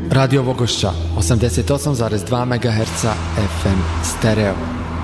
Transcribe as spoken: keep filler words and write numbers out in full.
Radio Vogošća, osamdeset osam zarez dva megaherca F M stereo.